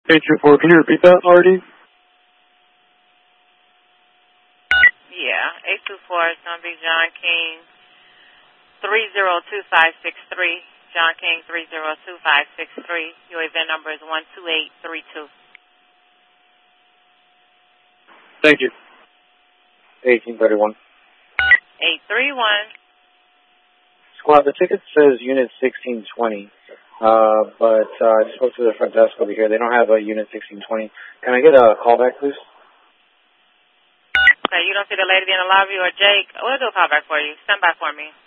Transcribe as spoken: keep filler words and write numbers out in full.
eight two four, can you repeat that, Artie? Yeah, eight two four is going to be John King, three zero two five six three. John King, three zero two five six three. Your event number is one two eight three two. Thank you. eighteen thirty-one. eight three one. Squad, the ticket says Unit sixteen twenty, uh, but uh, I spoke to the front desk over here. They don't have a Unit sixteen twenty. Can I get a callback, please? Okay, you don't see the lady in the lobby or Jake? We'll do a callback for you. Stand by for me.